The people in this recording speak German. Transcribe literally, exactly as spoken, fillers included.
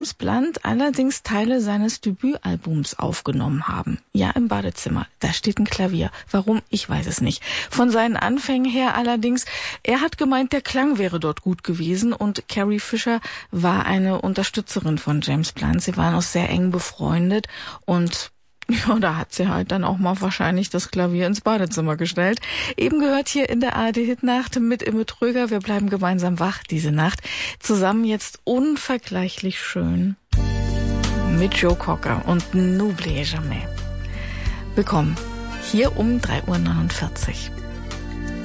James Blunt allerdings Teile seines Debütalbums aufgenommen haben. Ja, im Badezimmer. Da steht ein Klavier. Warum? Ich weiß es nicht. Von seinen Anfängen her allerdings, er hat gemeint, der Klang wäre dort gut gewesen und Carrie Fisher war eine Unterstützerin von James Blunt. Sie waren auch sehr eng befreundet und ja, da hat sie halt dann auch mal wahrscheinlich das Klavier ins Badezimmer gestellt. Eben gehört hier in der A R D-Hitnacht mit Imme Tröger. Wir bleiben gemeinsam wach diese Nacht. Zusammen jetzt unvergleichlich schön mit Joe Cocker und N'oubliez jamais. Willkommen hier um drei Uhr neunundvierzig.